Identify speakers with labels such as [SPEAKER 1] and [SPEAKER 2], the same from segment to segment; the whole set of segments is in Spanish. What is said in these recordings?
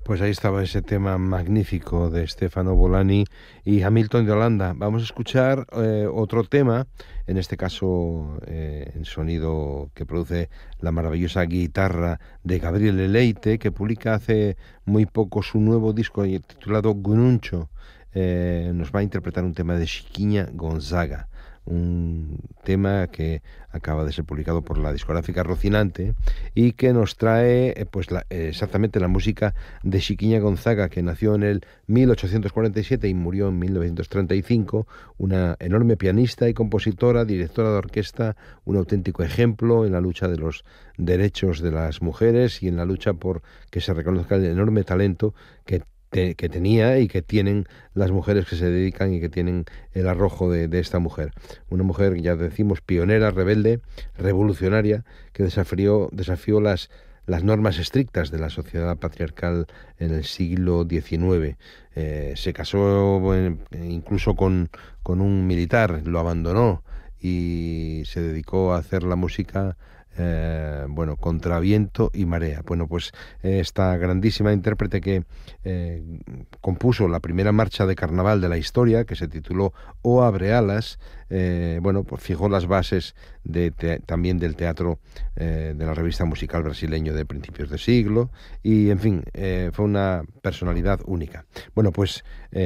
[SPEAKER 1] Pues ahí estaba ese tema magnífico de Stefano Bolani y Hamilton de Holanda. Vamos a escuchar otro tema, en este caso en sonido que produce la maravillosa guitarra de Gabriele Leite, que publica hace muy poco su nuevo disco titulado Gununcio. Nos va a interpretar un tema de Chiquinha Gonzaga, un tema que acaba de ser publicado por la discográfica Rocinante y que nos trae exactamente la música de Chiquinha Gonzaga, que nació en el 1847 y murió en 1935, una enorme pianista y compositora, directora de orquesta, un auténtico ejemplo en la lucha de los derechos de las mujeres y en la lucha por que se reconozca el enorme talento que tenía y que tienen las mujeres que se dedican y que tienen el arrojo de esta mujer. Una mujer, ya decimos, pionera, rebelde, revolucionaria, que desafió las normas estrictas de la sociedad patriarcal en el siglo XIX. Se casó incluso con un militar, lo abandonó y se dedicó a hacer la música contra viento y marea. Bueno, pues esta grandísima intérprete que compuso la primera marcha de carnaval de la historia, que se tituló O Abre Alas, pues fijó las bases también del teatro de la revista musical brasileño de principios de siglo y, en fin, fue una personalidad única. Bueno, pues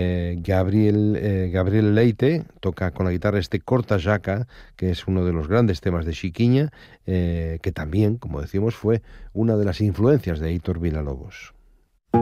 [SPEAKER 1] Gabriel Leite toca con la guitarra este Corta Jaca, que es uno de los grandes temas de Chiquinha, que también, como decimos, fue una de las influencias de Heitor Villa-Lobos.